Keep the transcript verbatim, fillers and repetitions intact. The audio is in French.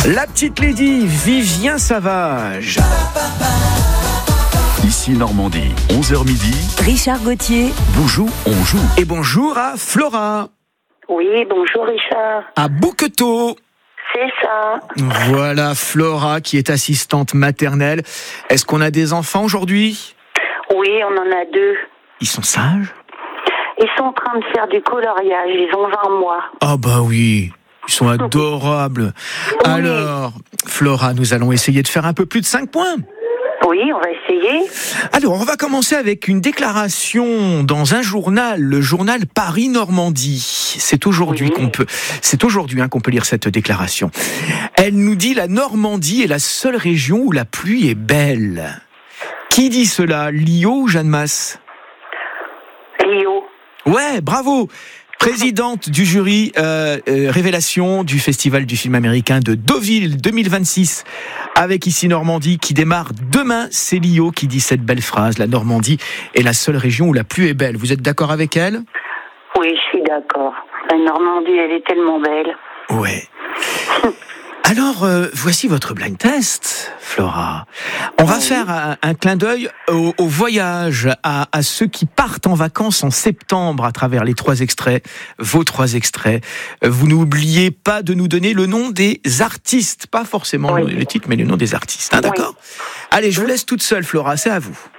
La petite lady Vivien Savage. Ici Normandie, onze heures midi. Richard Gauthier. Bonjour, on joue. Et bonjour à Flora. Oui, bonjour Richard. À Bouquetot. C'est ça. Voilà Flora qui est assistante maternelle. Est-ce qu'on a des enfants aujourd'hui ? Oui, on en a deux. Ils sont sages ? Ils sont en train de faire du coloriage, ils ont vingt mois. Ah bah oui, ils sont adorables. Oui. Alors, Flora, nous allons essayer de faire un peu plus de cinq points. Oui, on va essayer. Alors, on va commencer avec une déclaration dans un journal, le journal Paris-Normandie. C'est aujourd'hui Oui. qu'on peut, c'est aujourd'hui hein, qu'on peut lire cette déclaration. Elle nous dit: la Normandie est la seule région où la pluie est belle. Qui dit cela, Lio ou Jeanne Masse ? Rio. Ouais, bravo. Présidente du jury euh, euh, révélation du Festival du film américain de Deauville deux mille vingt-six, avec Ici Normandie qui démarre demain. C'est Lio qui dit cette belle phrase: la Normandie est la seule région où la pluie est belle. Vous êtes d'accord avec elle ? Oui, je suis d'accord. La Normandie, elle est tellement belle. Ouais. Alors, euh, voici votre blind test, Flora. On va Oui. faire un, un clin d'œil au, au voyage, à, à ceux qui partent en vacances en septembre à travers les trois extraits, vos trois extraits. Euh, Vous n'oubliez pas de nous donner le nom des artistes, pas forcément Oui. le titre, mais le nom des artistes. Hein, d'accord ? Allez, je vous laisse toute seule, Flora, c'est à vous.